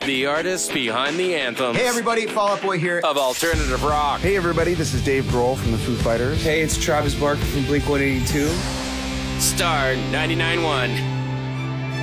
The artists behind the anthems. Hey everybody, Fall Out Boy here. Of alternative rock. Hey everybody, this is Dave Grohl from the Foo Fighters. Hey, it's Travis Barker from Blink-182. Star 99.1.